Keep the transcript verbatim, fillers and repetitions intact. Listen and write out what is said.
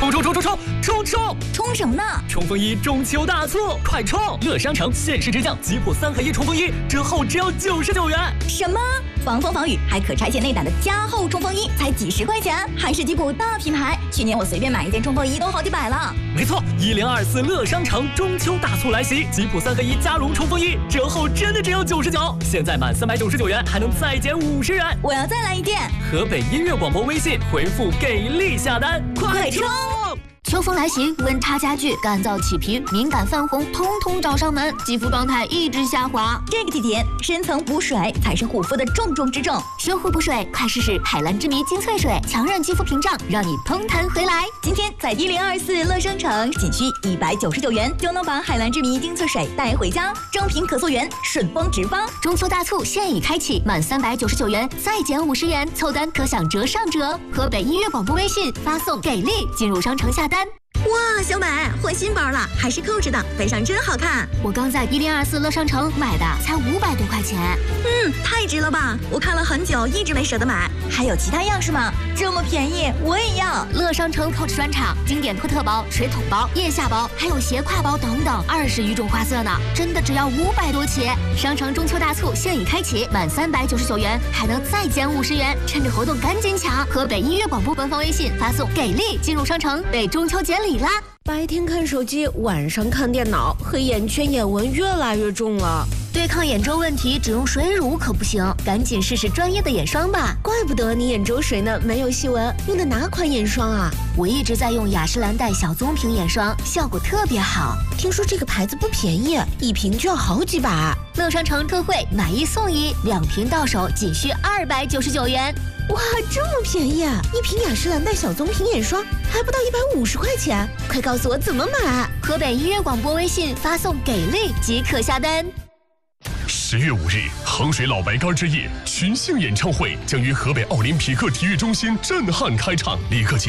冲冲冲冲冲冲冲！ 冲什么呢？ 冲锋衣中秋大促，快冲！乐商城限时直降吉普三合一冲锋衣，折后只要九十九元。 什么？防风防雨还可拆卸内胆的加厚冲锋衣，才几十块钱，还是吉普大品牌。去年我随便买一件冲锋衣都好几百了。 没错，一零二四乐商城中秋大促来袭，吉普三合一加绒冲锋衣折后真的只有九十九，现在满三百九十九元还能再减五十元。 我要再来一件。 河北音乐广播微信回复给力下单，快冲！ 秋风来袭，温差加剧，干燥起皮、敏感泛红，通通找上门，肌肤状态一直下滑。 这个季节，深层补水才是护肤的重中之重。 修护补水，快试试海蓝之谜精粹水，强韧肌肤屏障，让你嘭弹回来。 今天在一零二四乐商城，仅需一百九十九元就能把海蓝之谜精粹水带回家，正品可溯源，顺丰直发。 中秋大促现已开启，满三百九十九元再减五十元，凑单可享折上折。河北音乐广播微信发送给力进入商城下单。 哇，小美换新包了，还是扣着的，背上真好看。 我刚在一零二四乐商城买的，才五百多块钱。 嗯，太值了吧！我看了很久，一直没舍得买。还有其他样式吗？这么便宜，我也要。 乐商城 Coach 专场，经典托特包、水桶包、腋下包，还有斜挎包等等，二十余种花色呢，真的只要五百多起。商城中秋大促现已开启，满三百九十九元还能再减五十元，趁着活动赶紧抢！河北音乐广播官方微信发送给力进入商城，为中秋节礼啦！ 白天看手机，晚上看电脑，黑眼圈、眼纹越来越重了。 对抗眼周问题，只用水乳可不行，赶紧试试专业的眼霜吧。 怪不得你眼周水呢，没有细纹。用的哪款眼霜啊？ 我一直在用雅诗兰黛小棕瓶眼霜，效果特别好。 听说这个牌子不便宜，一瓶就要好几百。 乐商城特惠，买一送一，两瓶到手仅需二百九十九元。 哇，这么便宜啊！一瓶雅诗兰黛小棕瓶眼霜还不到一百五十块钱，快告诉我怎么买！ 河北音乐广播微信发送给力即可下单。 十月五日，衡水老白干之夜群星演唱会将于河北奥林匹克体育中心震撼开唱，立刻起